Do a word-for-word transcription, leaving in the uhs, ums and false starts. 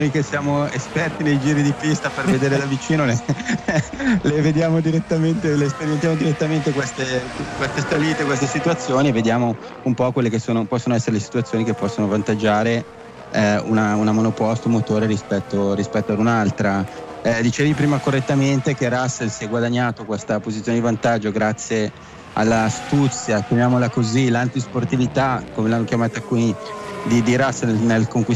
che siamo esperti nei giri di pista per vedere da vicino le, le vediamo direttamente, le sperimentiamo direttamente queste, queste salite, queste situazioni e vediamo un po' quelle che sono, possono essere le situazioni che possono vantaggiare eh, una, una monoposto motore rispetto, rispetto ad un'altra. Eh, dicevi prima correttamente che Russell si è guadagnato questa posizione di vantaggio grazie alla astuzia, chiamiamola così, l'antisportività, come l'hanno chiamata qui, di, di Russell nel conquistare